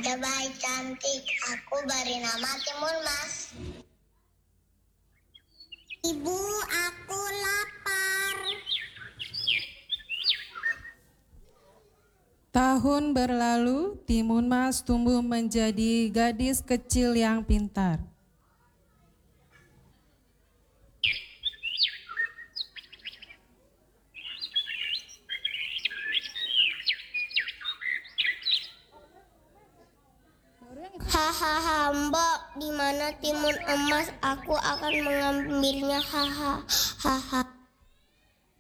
ada bayi cantik. Aku beri nama Timun Mas. Ibu, aku lapar. Tahun berlalu, Timun Mas tumbuh menjadi gadis kecil yang pintar. Hahaha, Mbok, di mana timun emas? Aku akan mengambilnya. Hahaha.